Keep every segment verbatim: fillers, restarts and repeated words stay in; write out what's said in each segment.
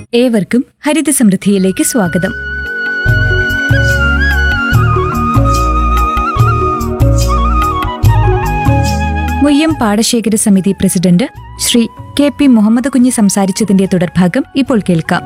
ഏവർക്കും ഹരിത സമൃദ്ധിയിലേക്ക് സ്വാഗതം. മുയ്യം പാടശേഖര സമിതി president Shri K P Muhammad Kunhi സംസാരിച്ചതിന്റെ തുടർഭാഗം ഇപ്പോൾ കേൾക്കാം.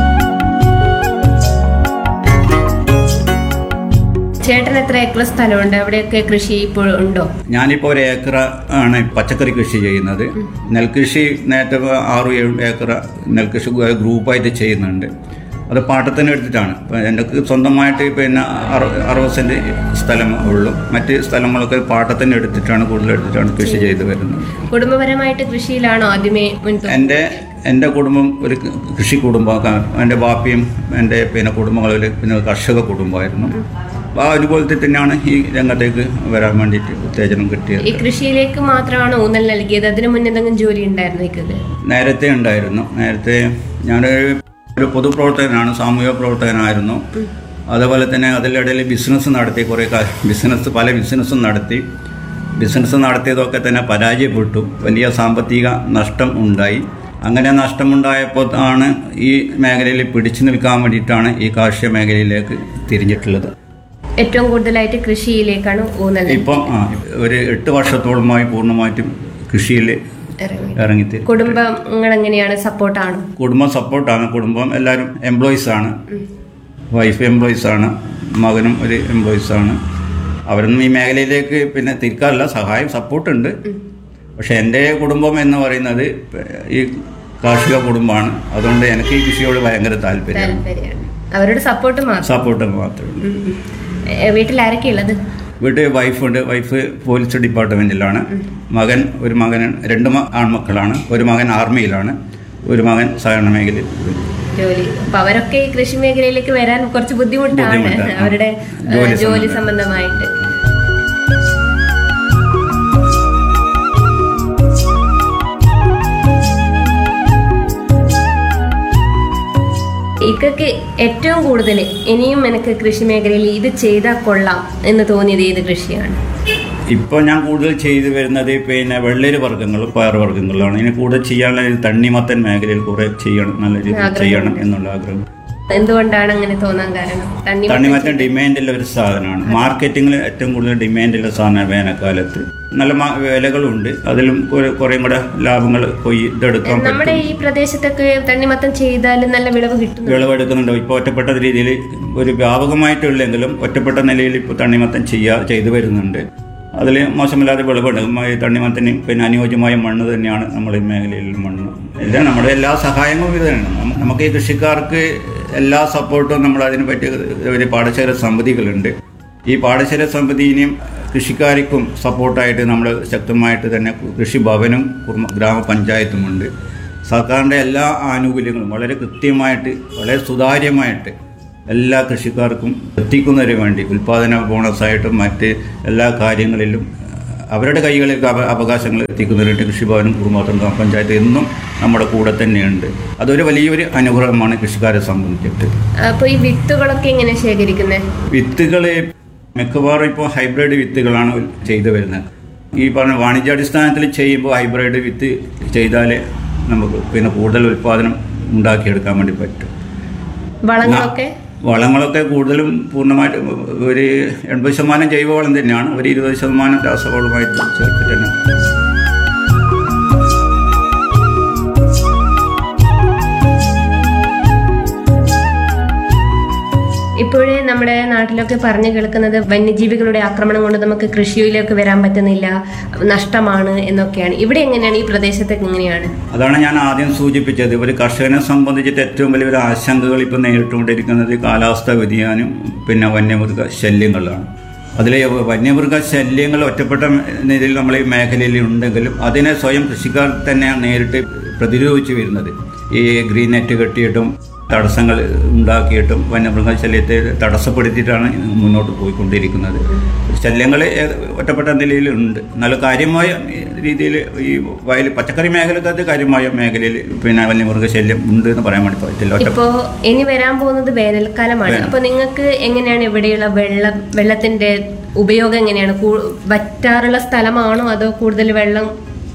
ചേട്ടൻ എത്ര ഏക്കർ സ്ഥലമുണ്ട്? അവിടെയൊക്കെ കൃഷി ഇപ്പോൾ ഉണ്ടോ? ഞാനിപ്പോൾ ഒരു ഏക്കർ ആണ് പച്ചക്കറി കൃഷി ചെയ്യുന്നത്. നെൽകൃഷി നേരത്തെ ആറ് ഏഴ് ഏക്കർ നെൽകൃഷി ഗ്രൂപ്പായിട്ട് ചെയ്യുന്നുണ്ട്. അത് പാട്ടത്തിന് എടുത്തിട്ടാണ്. എൻ്റെ സ്വന്തമായിട്ട് പിന്നെ അറുപത് സെൻറ്റ് സ്ഥലം ഉള്ളൂ. മറ്റ് സ്ഥലങ്ങളൊക്കെ പാട്ടത്തിന് എടുത്തിട്ടാണ് കൂടുതൽ എടുത്തിട്ടാണ് കൃഷി ചെയ്തു വരുന്നത്. കുടുംബപരമായിട്ട് കൃഷിയിലാണോ ആദ്യമേ? എൻ്റെ എൻ്റെ കുടുംബം ഒരു കൃഷി കുടുംബം. എൻ്റെ ബാപ്പയും എൻ്റെ പിന്നെ കുടുംബങ്ങളിൽ പിന്നെ കർഷക കുടുംബമായിരുന്നു. ആ അതുപോലത്തെ തന്നെയാണ് ഈ രംഗത്തേക്ക് വരാൻ വേണ്ടിയിട്ട് ഉത്തേജനം കിട്ടിയത്. ഈ കൃഷിയിലേക്ക് മാത്രമാണ് ഊന്നൽ നൽകിയത്? അതിന് മുന്നേ എന്തെങ്കിലും ജോലി ഉണ്ടായിരുന്നു? നേരത്തെ ഉണ്ടായിരുന്നു. നേരത്തെ ഞാനൊരു ഒരു പൊതുപ്രവർത്തകനാണ്, സാമൂഹിക പ്രവർത്തകനായിരുന്നു. അതുപോലെ തന്നെ അതിലിടയിൽ ബിസിനസ് നടത്തി, കുറേ ബിസിനസ് പല ബിസിനസ്സും നടത്തി. ബിസിനസ് നടത്തിയതൊക്കെ തന്നെ പരാജയപ്പെട്ടു. വലിയ സാമ്പത്തിക നഷ്ടം ഉണ്ടായി. അങ്ങനെ നഷ്ടമുണ്ടായപ്പോൾ ആണ് ഈ മേഖലയിൽ പിടിച്ചു നിൽക്കാൻ വേണ്ടിയിട്ടാണ് ഈ കാർഷിക മേഖലയിലേക്ക് തിരിഞ്ഞിട്ടുള്ളത്. ഏറ്റവും കൂടുതലായിട്ട് കൃഷിയിലേക്കാണ് ഊന്നൽ. ഇപ്പം ആ ഒരു എട്ട് വർഷത്തോളമായി പൂർണ്ണമായിട്ടും കൃഷിയിൽ ഇറങ്ങി. കുടുംബങ്ങൾ എങ്ങനെയാണ്? സപ്പോർട്ടാണ്? കുടുംബം സപ്പോർട്ടാണ്. കുടുംബം എല്ലാവരും എംപ്ലോയീസ് ആണ്. വൈഫ് എംപ്ലോയീസ് ആണ്, മകനും ഒരു എംപ്ലോയീസ് ആണ്. അവരൊന്നും ഈ മേഖലയിലേക്ക് പിന്നെ തിരിക്കാറില്ല. സഹായം സപ്പോർട്ടുണ്ട്. പക്ഷെ എൻ്റെ കുടുംബം എന്ന് പറയുന്നത് ഈ കാർഷിക കുടുംബമാണ്. അതുകൊണ്ട് എനിക്ക് ഈ കൃഷിയോട് ഭയങ്കര താല്പര്യമാണ്. അവരുടെ സപ്പോർട്ട് സപ്പോർട്ട് മാത്രമേ. വീട്ടിൽ ആരൊക്കെ ഉള്ളത്? വീട്ടിൽ വൈഫുണ്ട്. Wife police ഡിപ്പാർട്ട്മെൻറ്റിലാണ്. മകൻ ഒരു മകൻ രണ്ട് ആൺമക്കളാണ്. ഒരു മകൻ ആർമിയിലാണ്, ഒരു മകൻ സഹകരണ മേഖലയിൽ ജോലി. അപ്പൊ അവരൊക്കെ ഈ കൃഷി മേഖലയിലേക്ക് വരാൻ കുറച്ച് ബുദ്ധിമുട്ടാണ് അവരുടെ ജോലി സംബന്ധമായിട്ട്. ഇക്കൊക്കെ ഏറ്റവും കൂടുതൽ ഇനിയും എനിക്ക് കൃഷി മേഖലയിൽ ഇത് ചെയ്താൽ കൊള്ളാം എന്ന് തോന്നിയത് ഏത് കൃഷിയാണ്? ഇപ്പോൾ ഞാൻ കൂടുതൽ ചെയ്തു വരുന്നത് പിന്നെ വെള്ളരി വർഗ്ഗങ്ങളും പയറുവർഗ്ഗങ്ങളാണ്. ഇനി കൂടുതൽ ചെയ്യാനുള്ള തണ്ണിമത്തൻ മേഖലയിൽ കുറെ ചെയ്യണം, നല്ല രീതിയിൽ ചെയ്യണം എന്നുള്ള ആഗ്രഹം. എന്തുകൊണ്ടാണ് അങ്ങനെ തോന്നാൻ കാരണം? തണ്ണിമത്തൻ ഡിമാൻഡുള്ള ഒരു സാധനമാണ്. മാർക്കറ്റിങ്ങിൽ ഏറ്റവും കൂടുതൽ ഡിമാൻഡുള്ള സാധനമാണ്. വേനൽക്കാലത്ത് നല്ല വിലകളുണ്ട്. അതിലും കുറേ കൂടെ ലാഭങ്ങൾ കൊയ്തെടുക്കാൻ പറ്റും. നമ്മുടെ ഈ പ്രദേശത്തൊക്കെ തണ്ണിമത്തൻ ചെയ്താലും നല്ല വിളവ് കിട്ടും. വിളവെടുക്കുന്നുണ്ട്. ഇപ്പോൾ ഒറ്റപ്പെട്ട രീതിയിൽ ഒരു വ്യാപകമായിട്ടുള്ളെങ്കിലും ഒറ്റപ്പെട്ട നിലയിൽ ഇപ്പോൾ തണ്ണിമത്തൻ ചെയ്യാ ചെയ്തു വരുന്നുണ്ട്. അതിൽ മോശമില്ലാതെ വിളവുണ്ട്. തണ്ണിമത്തന് പിന്നെ അനുയോജ്യമായ മണ്ണ് തന്നെയാണ് നമ്മുടെ ഈ മേഖലയിൽ മണ്ണ്. എല്ലാം നമ്മുടെ എല്ലാ സഹായങ്ങളും ഇത് തന്നെയാണ്. നമുക്ക് ഈ കൃഷിക്കാർക്ക് എല്ലാ സപ്പോർട്ടും നമ്മൾ അതിനെ പറ്റി ഒരു പാടശേഖര സമിതികളുണ്ട്. ഈ പാടശേഖര സമിതിയും കൃഷിക്കാർക്കും സപ്പോർട്ടായിട്ട് നമ്മൾ ശക്തമായിട്ട് തന്നെ കൃഷിഭവനും ഗ്രാമപഞ്ചായത്തുമുണ്ട്. സർക്കാരിൻ്റെ എല്ലാ ആനുകൂല്യങ്ങളും വളരെ കൃത്യമായിട്ട് വളരെ സുതാര്യമായിട്ട് എല്ലാ കൃഷിക്കാർക്കും എത്തിക്കുന്നതിന് വേണ്ടി ഉൽപ്പാദന ബോണസായിട്ടും മറ്റ് എല്ലാ കാര്യങ്ങളിലും അവരുടെ കൈകളിലേക്ക് അവകാശങ്ങൾ എത്തിക്കുന്നതിന് വേണ്ടി കൃഷിഭവനും കുറുമാത്തൂർ ഗ്രാമപഞ്ചായത്ത് എന്നും നമ്മുടെ കൂടെ തന്നെയുണ്ട്. അതൊരു വലിയൊരു അനുഗ്രഹമാണ് കൃഷിക്കാരെ സംബന്ധിച്ചിട്ട്. അപ്പോൾ ഈ വിത്തുകളൊക്കെ എങ്ങനെ ശേഖരിക്കുന്നത്? വിത്തുകൾ മിക്കവാറും ഇപ്പോൾ ഹൈബ്രിഡ് വിത്തുകളാണ് ചെയ്തു വരുന്നത്. ഈ പറഞ്ഞ വാണിജ്യാടിസ്ഥാനത്തിൽ ചെയ്യുമ്പോൾ ഹൈബ്രിഡ് വിത്ത് ചെയ്താലേ നമുക്ക് പിന്നെ കൂടുതൽ ഉൽപ്പാദനം ഉണ്ടാക്കിയെടുക്കാൻ വേണ്ടി പറ്റും. വളങ്ങളൊക്കെ വളങ്ങളൊക്കെ കൂടുതലും പൂർണ്ണമായിട്ട് ഒരു എൺപത് ശതമാനം ജൈവവളം തന്നെയാണ്. ഒരു ഇരുപത് ശതമാനം രാസവളമായിട്ട് ചേർത്തിട്ട് തന്നെ. ഇപ്പോഴേ നമ്മുടെ നാട്ടിലൊക്കെ പറഞ്ഞു കേൾക്കുന്നത് വന്യജീവികളുടെ ആക്രമണം കൊണ്ട് നമുക്ക് കൃഷിയിലേക്ക് വരാൻ പറ്റുന്നില്ല, നഷ്ടമാണ് എന്നൊക്കെയാണ്. ഇവിടെ എങ്ങനെയാണ്? ഈ പ്രദേശത്തൊക്കെ എങ്ങനെയാണ്? അതാണ് ഞാൻ ആദ്യം സൂചിപ്പിച്ചത്. ഒരു കർഷകനെ സംബന്ധിച്ചിട്ട് ഏറ്റവും വലിയൊരു ആശങ്കകൾ ഇപ്പോൾ നേരിട്ടുകൊണ്ടിരിക്കുന്നത് കാലാവസ്ഥാ വ്യതിയാനം പിന്നെ വന്യമൃഗ ശല്യങ്ങളാണ്. അതിൽ വന്യമൃഗ ശല്യങ്ങൾ ഒറ്റപ്പെട്ട രീതിയിൽ നമ്മൾ ഈ മേഖലയിൽ ഉണ്ടെങ്കിലും അതിനെ സ്വയം കൃഷിക്കാർ തന്നെയാണ് നേരിട്ട് പ്രതിരോധിച്ച് വരുന്നത്. ഈ ഗ്രീൻ നെറ്റ് കെട്ടിയിട്ടും തടസ്സങ്ങൾ ഉണ്ടാക്കിയിട്ടും വന്യമൃഗശല്യത്തെ തടസ്സപ്പെടുത്തിയിട്ടാണ് മുന്നോട്ട് പോയിക്കൊണ്ടിരിക്കുന്നത്. ശല്യങ്ങൾ ഒറ്റപ്പെട്ട നിലയിലുണ്ട്. നല്ല കാര്യമായ രീതിയിൽ ഈ വയൽ പച്ചക്കറി മേഖലക്കകത്ത് കാര്യമായ മേഖലയിൽ പിന്നെ വന്യമൃഗശല്യം ഉണ്ട് എന്ന് പറയാൻ വേണ്ടി പറ്റില്ല. ഇപ്പോൾ ഇനി വരാൻ പോകുന്നത് വേനൽക്കാലമാണ്. അപ്പോൾ നിങ്ങൾക്ക് എങ്ങനെയാണ് ഇവിടെയുള്ള വെള്ളം വെള്ളത്തിന്റെ ഉപയോഗം എങ്ങനെയാണ്? വറ്റാറുള്ള സ്ഥലമാണോ അതോ കൂടുതൽ വെള്ളം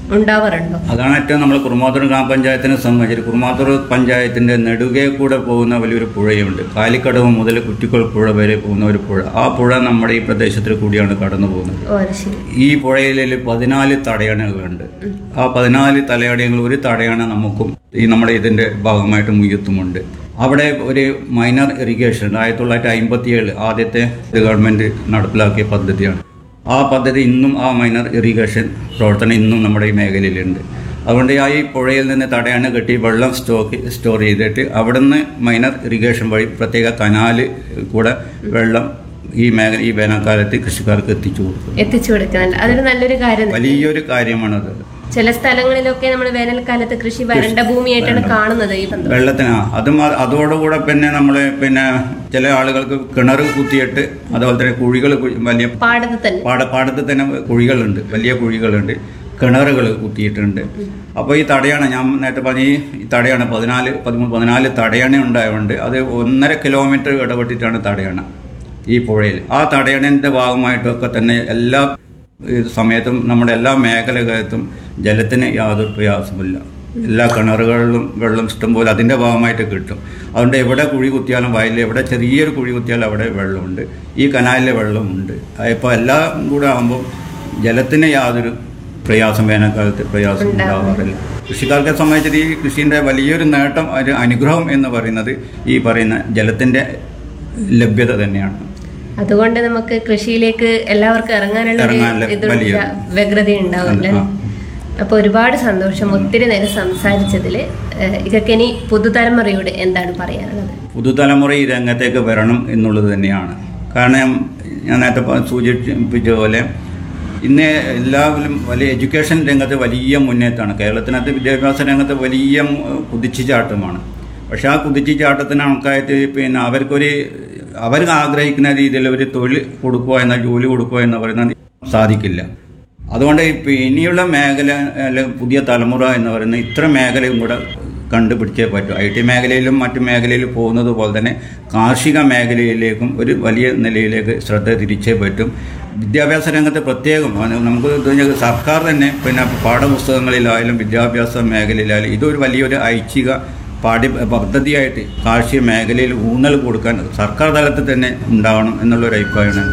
ഉണ്ടാവാറുണ്ടോ? അതാണ് ഏറ്റവും നമ്മൾ കുറുമാത്തൂർ ഗ്രാമപഞ്ചായത്തിനെ സംബന്ധിച്ച് കുറുമാത്തൂർ പഞ്ചായത്തിന്റെ നെടുകെ കൂടെ പോകുന്ന വലിയൊരു പുഴയുണ്ട്. കാലിക്കടവ് മുതൽ കുറ്റിക്കോൾ പുഴ വരെ പോകുന്ന ഒരു പുഴ. ആ പുഴ നമ്മുടെ ഈ പ്രദേശത്തിൽ കൂടിയാണ് കടന്നു പോകുന്നത്. ഓ, അത് ശരി. ഈ പുഴയിൽ പതിനാല് തടയണകളുണ്ട്. ആ പതിനാല് തലയണകൾ ഒരു തടയണ നമുക്കും ഈ നമ്മുടെ ഇതിന്റെ ഭാഗമായിട്ട് മുയ്യത്തുമുണ്ട്. അവിടെ ഒരു മൈനർ ഇറിഗേഷൻ ആയിരത്തി തൊള്ളായിരത്തി അമ്പത്തി ഏഴ് ആദ്യത്തെ ഗവൺമെന്റ് നടപ്പിലാക്കിയ പദ്ധതിയാണ്. ആ പദ്ധതി ഇന്നും ആ മൈനർ ഇറിഗേഷൻ പ്രവർത്തനം ഇന്നും നമ്മുടെ ഈ മേഖലയിലുണ്ട്. അതുകൊണ്ട് ആ ഈ പുഴയിൽ നിന്ന് തടയണ കെട്ടി വെള്ളം സ്റ്റോക്ക് സ്റ്റോർ ചെയ്തിട്ട് അവിടെ നിന്ന് മൈനർ ഇറിഗേഷൻ വഴി പ്രത്യേക കനാല് കൂടെ വെള്ളം ഈ മേഖല ഈ വേനൽക്കാലത്ത് കൃഷിക്കാർക്ക് എത്തിച്ചു കൊടുക്കും എത്തിച്ചു കൊടുക്കുന്നുണ്ട്. അതൊരു നല്ലൊരു കാര്യം, വലിയൊരു കാര്യമാണത്. ചില സ്ഥലങ്ങളിലൊക്കെ നമ്മൾ വേനൽക്കാലത്ത് കൃഷി വരണ്ട ഭൂമിയായിട്ടാണ് കാണുന്നത്. ഈ വെള്ളത്തിന് അതും അതോടുകൂടെ പിന്നെ നമ്മൾ പിന്നെ ചില ആളുകൾക്ക് കിണർ കുത്തിയിട്ട് അതുപോലെ തന്നെ കുഴികൾ വലിയ പാടത്ത് തന്നെ പാട പാടത്ത് തന്നെ കുഴികളുണ്ട്, വലിയ കുഴികളുണ്ട്, കിണറുകൾ കുത്തിയിട്ടുണ്ട്. അപ്പോൾ ഈ തടയണ ഞാൻ നേരത്തെ പറഞ്ഞ ഈ തടയണ പതിനാല് പതിമൂന്ന് പതിനാല് തടയണ ഉണ്ടായതുകൊണ്ട് അത് ഒന്നര കിലോമീറ്റർ ഇടപെട്ടിട്ടാണ് തടയണ ഈ പുഴയിൽ. ആ തടയണൻ്റെ ഭാഗമായിട്ടൊക്കെ തന്നെ എല്ലാ സമയത്തും നമ്മുടെ എല്ലാ മേഖലകത്തും ജലത്തിന് യാതൊരു പ്രയാസമില്ല. എല്ലാ കിണറുകളിലും വെള്ളം ഇഷ്ടംപോലെ അതിൻ്റെ ഭാഗമായിട്ട് കിട്ടും. അതുകൊണ്ട് എവിടെ കുഴി കുത്തിയാലും വയലിൽ എവിടെ ചെറിയൊരു കുഴി കുത്തിയാലും അവിടെ വെള്ളമുണ്ട്, ഈ കനാലിലെ വെള്ളമുണ്ട്. ഇപ്പോൾ എല്ലാം കൂടെ ആകുമ്പോൾ ജലത്തിന് യാതൊരു പ്രയാസം വേനൽക്കാലത്ത് പ്രയാസം ഉണ്ടാവാറില്ല. കൃഷിക്കാർക്ക് സംബന്ധിച്ചിട്ട് ഈ കൃഷിൻ്റെ വലിയൊരു നേട്ടം, ഒരു അനുഗ്രഹം എന്ന് പറയുന്നത് ഈ പറയുന്ന ജലത്തിൻ്റെ ലഭ്യത തന്നെയാണ്. അതുകൊണ്ട് നമുക്ക് കൃഷിയിലേക്ക് എല്ലാവർക്കും ഇറങ്ങാനുള്ള വ്യഗ്രത ഉണ്ടാവില്ല. അപ്പൊ ഒരുപാട് സന്തോഷം ഒത്തിരി നേരം സംസാരിച്ചതിൽ. ഇതൊക്കെ ഇനി പുതുതലമുറയോട് എന്താണ് പറയാനുള്ളത്? പുതുതലമുറ ഈ രംഗത്തേക്ക് വരണം എന്നുള്ളത് തന്നെയാണ്. കാരണം ഞാൻ നേരത്തെ സൂചിപ്പിച്ച പോലെ ഇന്ന് എല്ലാവരും വലിയ എഡ്യൂക്കേഷൻ രംഗത്ത് വലിയ മുന്നേറ്റമാണ്. കേരളത്തിനകത്ത് വിദ്യാഭ്യാസ രംഗത്ത് വലിയ കുതിച്ചുചാട്ടമാണ്. പക്ഷെ ആ കുതിച്ചുചാട്ടത്തിന് കണക്കായിട്ട് പിന്നെ അവർക്കൊരു അവർ ആഗ്രഹിക്കുന്ന രീതിയിൽ ഒരു തൊഴിൽ കൊടുക്കുക എന്ന ജോലി കൊടുക്കുക എന്ന് പറയുന്നത് സാധിക്കില്ല. അതുകൊണ്ട് ഇനിയുള്ള മേഖല അല്ലെങ്കിൽ പുതിയ തലമുറ എന്ന് പറയുന്നത് ഇത്ര മേഖലയും കൂടെ കണ്ടുപിടിച്ചേ പറ്റും. ഐ ടി മേഖലയിലും മറ്റു മേഖലയിലും പോകുന്നത് പോലെ തന്നെ കാർഷിക മേഖലയിലേക്കും ഒരു വലിയ നിലയിലേക്ക് ശ്രദ്ധ തിരിച്ചേ പറ്റും. വിദ്യാഭ്യാസ രംഗത്ത് പ്രത്യേകം നമുക്ക് സർക്കാർ തന്നെ പിന്നെ പാഠപുസ്തകങ്ങളിലായാലും വിദ്യാഭ്യാസ മേഖലയിലായാലും ഇതൊരു വലിയൊരു ഐച്ഛിക പാഠ്യ പദ്ധതിയായിട്ട് കാർഷിക മേഖലയിൽ ഊന്നൽ കൊടുക്കാൻ സർക്കാർ തലത്തിൽ തന്നെ ഉണ്ടാവണം എന്നുള്ളൊരു അഭിപ്രായമാണ്.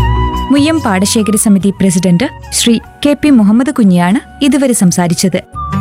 മുയ്യം പാടശേഖര സമിതി president Shri K P Muhammad കുഞ്ഞിയാണ് ഇതുവരെ സംസാരിച്ചത്.